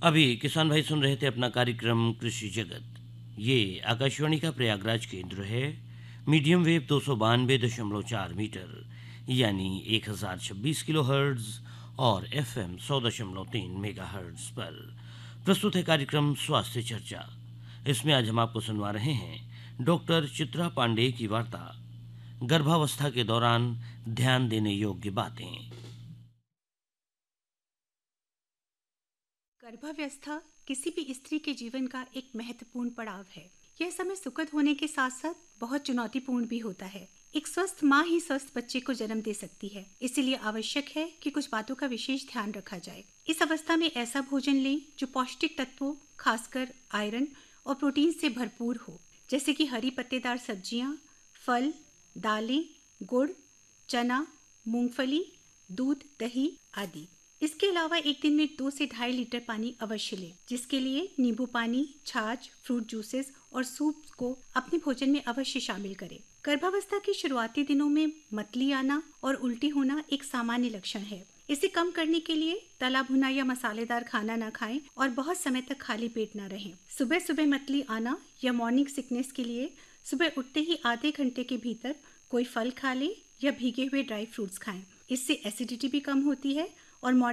अभी किसान भाई सुन रहे थे अपना कार्यक्रम कृषि जगत। ये आकाशवाणी का प्रयागराज केंद्र है। मीडियम वेव 292.4 मीटर यानी 1026 किलो हर्ट्ज और एफएम 100.3 मेगा हर्ट्ज पर प्रस्तुत है कार्यक्रम स्वास्थ्य चर्चा। इसमें आज हम आपको सुनवा रहे हैं डॉक्टर चित्रा पांडे की वार्ता, गर्भावस्था के दौरान ध्यान देने योग्य बातें। गर्भावस्था किसी भी स्त्री के जीवन का एक महत्वपूर्ण पड़ाव है। यह समय सुखद होने के साथ साथ बहुत चुनौतीपूर्ण भी होता है। एक स्वस्थ माँ ही स्वस्थ बच्चे को जन्म दे सकती है, इसीलिए आवश्यक है कि कुछ बातों का विशेष ध्यान रखा जाए। इस अवस्था में ऐसा भोजन लें जो पौष्टिक तत्वों, खासकर आयरन और प्रोटीन से भरपूर हो, जैसे कि हरी पत्तेदार सब्जियां, फल, दालें, गुड़, चना, मूंगफली, दूध, दही आदि। इसके अलावा एक दिन में 2 से 2.5 लीटर पानी अवश्य लें, जिसके लिए नींबू पानी, छाछ, फ्रूट जूसेस और सूप को अपने भोजन में अवश्य शामिल करें। गर्भावस्था के शुरुआती दिनों में मतली आना और उल्टी होना एक सामान्य लक्षण है। इसे कम करने के लिए तला भुना या मसालेदार खाना न खाएं और बहुत समय तक खाली पेट न रहें। सुबह सुबह मतली आना या मॉर्निंग सिकनेस के लिए सुबह उठते ही आधे घंटे के भीतर कोई फल खा लें या भीगे हुए ड्राई फ्रूट्स खाएं। इससे एसिडिटी भी कम होती है और